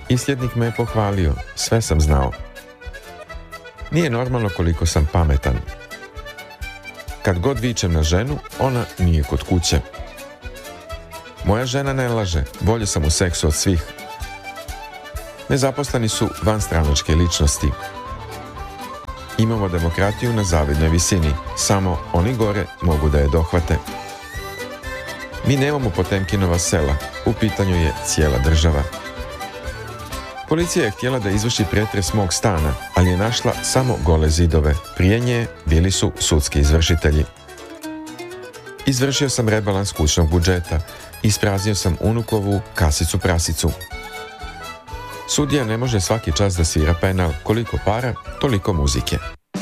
Isljednik me je pohvalio, sve sam znao. Nije normalno koliko sam pametan. Kad god vičem na ženu, ona nije kod kuće. Moja žena ne laže, bolje sam u seksu od svih. Nezaposleni su vanstranačke ličnosti. Imamo demokratiju na zavidnoj visini, samo oni gore mogu da je dohvate. Mi nemamo Potemkinova sela, u pitanju je cijela država. Policija je htjela da izvrši pretres mog stana, ali je našla samo gole zidove. Prije nje bili su sudski izvršitelji. Izvršio sam rebalans kućnog budžeta, ispraznio sam unukovu kasicu prasicu. Sudija ne može svaki čas da svira penal, koliko para, toliko muzike.